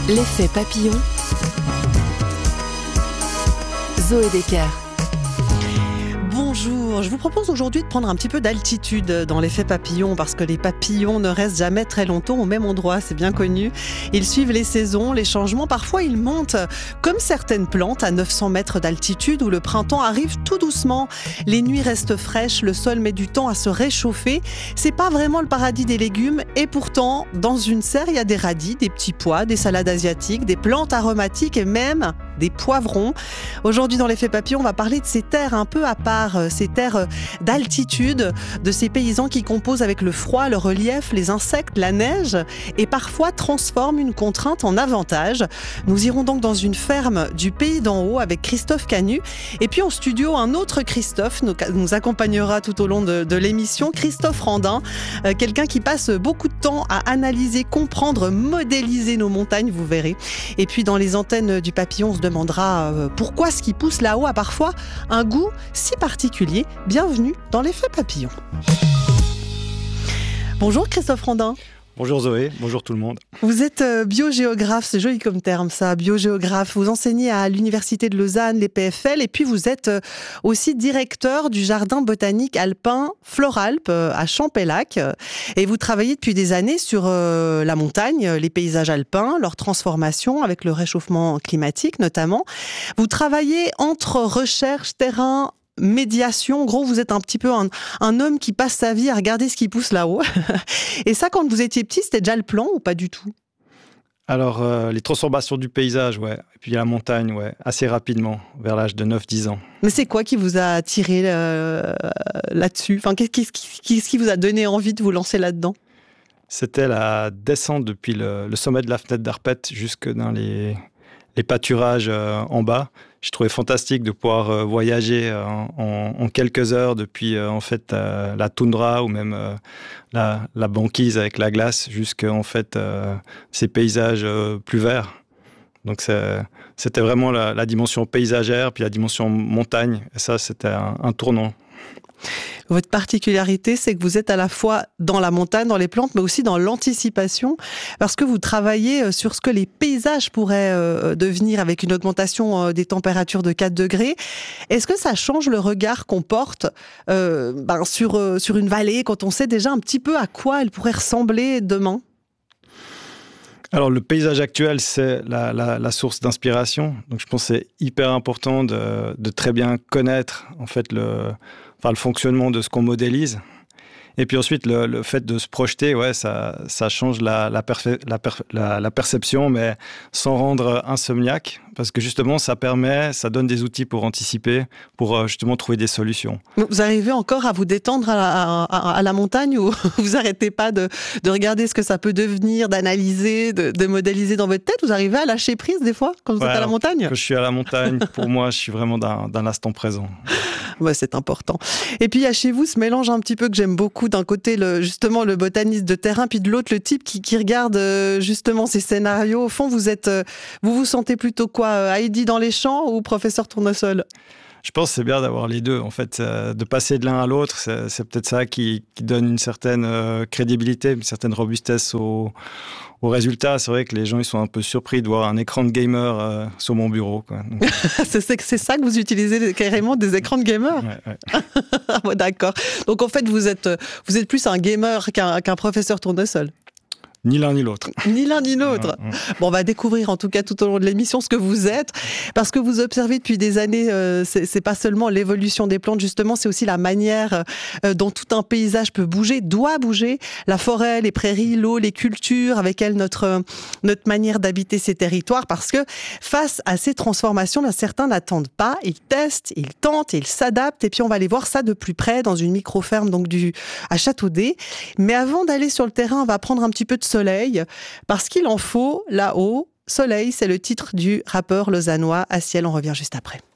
L'effet papillon. Zoé Decker. Bonjour, je vous propose aujourd'hui de prendre un petit peu d'altitude dans l'effet papillon parce que les papillons ne restent jamais très longtemps au même endroit, c'est bien connu. Ils suivent les saisons, les changements, parfois ils montent comme certaines plantes à 900 mètres d'altitude où le printemps arrive tout doucement. Les nuits restent fraîches, le sol met du temps à se réchauffer. C'est pas vraiment le paradis des légumes et pourtant, dans une serre, il y a des radis, des petits pois, des salades asiatiques, des plantes aromatiques et même des poivrons. Aujourd'hui dans l'effet papillon, on va parler de ces terres un peu à part, ces terres d'altitude, de ces paysans qui composent avec le froid, le relief, les insectes, la neige et parfois transforment une contrainte en avantage. Nous irons donc dans une ferme du Pays d'en Haut avec Christophe Canu et puis en studio un autre Christophe nous accompagnera tout au long de l'émission, Christophe Randin, quelqu'un qui passe beaucoup de temps à analyser, comprendre, modéliser nos montagnes, vous verrez. Et puis dans les antennes du papillon, on se demandera pourquoi ce qui pousse là-haut a parfois un goût si particulier. Bienvenue dans l'effet papillon. Bonjour Christophe Randin. Bonjour Zoé, bonjour tout le monde. Vous êtes biogéographe, c'est joli comme terme ça, biogéographe. Vous enseignez à l'Université de Lausanne, les PFL, et puis vous êtes aussi directeur du jardin botanique alpin Floralp à Champellac. Et vous travaillez depuis des années sur la montagne, les paysages alpins, leur transformation avec le réchauffement climatique notamment. Vous travaillez entre recherche, terrain, médiation. En gros, vous êtes un petit peu un homme qui passe sa vie à regarder ce qui pousse là-haut. Et ça, quand vous étiez petit, c'était déjà le plan ou pas du tout ? Alors, les transformations du paysage, ouais. Et puis la montagne, ouais, assez rapidement, vers l'âge de 9-10 ans. Mais c'est quoi qui vous a attiré là-dessus ? Enfin, qu'est-ce qui vous a donné envie de vous lancer là-dedans ? C'était la descente depuis le sommet de la fenêtre d'Arpette jusque dans les pâturages en bas. Je trouvais fantastique de pouvoir voyager en quelques heures depuis en fait la toundra ou même la banquise avec la glace jusqu'à en fait ces paysages plus verts. Donc c'était vraiment la dimension paysagère puis la dimension montagne. Et ça, c'était un tournant. Votre particularité, c'est que vous êtes à la fois dans la montagne, dans les plantes, mais aussi dans l'anticipation, parce que vous travaillez sur ce que les paysages pourraient devenir avec une augmentation des températures de 4 degrés. Est-ce que ça change le regard qu'on porte sur une vallée, quand on sait déjà un petit peu à quoi elle pourrait ressembler demain ? Alors, le paysage actuel, c'est la source d'inspiration. Donc, je pense que c'est hyper important de très bien connaître en fait le fonctionnement de ce qu'on modélise. Et puis ensuite, le fait de se projeter, ouais, ça change la perception, mais sans rendre insomniaque, parce que justement, ça donne des outils pour anticiper, pour justement trouver des solutions. Vous arrivez encore à vous détendre à la montagne ou vous n'arrêtez pas de regarder ce que ça peut devenir, d'analyser, de modéliser dans votre tête ? Vous arrivez à lâcher prise des fois quand vous êtes à la montagne ? Quand je suis à la montagne, pour moi, je suis vraiment dans l'instant présent. Ouais, c'est important. Et puis, il y a chez vous ce mélange un petit peu que j'aime beaucoup. D'un côté, justement, le botaniste de terrain, puis de l'autre, le type qui regarde justement ces scénarios. Au fond, vous sentez plutôt quoi ? Heidi dans les champs ou professeur Tournesol ? Je pense que c'est bien d'avoir les deux, en fait. De passer de l'un à l'autre, c'est peut-être ça qui donne une certaine crédibilité, une certaine robustesse au résultat. C'est vrai que les gens ils sont un peu surpris de voir un écran de gamer sur mon bureau, quoi. Donc... c'est ça que vous utilisez carrément, des écrans de gamer ? Ouais. Ouais, d'accord. Donc en fait, vous êtes plus un gamer qu'un professeur Tournesol ? Ni l'un ni l'autre. Ni l'un ni l'autre. Bon, on va découvrir en tout cas tout au long de l'émission ce que vous êtes, parce que vous observez depuis des années, c'est pas seulement l'évolution des plantes, justement, c'est aussi la manière dont tout un paysage peut bouger, doit bouger. La forêt, les prairies, l'eau, les cultures, avec elles notre manière d'habiter ces territoires, parce que face à ces transformations, certains n'attendent pas, ils testent, ils tentent, ils s'adaptent, et puis on va aller voir ça de plus près dans une micro-ferme donc à Châteaudet. Mais avant d'aller sur le terrain, on va prendre un petit peu de soleil, parce qu'il en faut là-haut. Soleil, c'est le titre du rappeur lausannois Aciel. On revient juste après.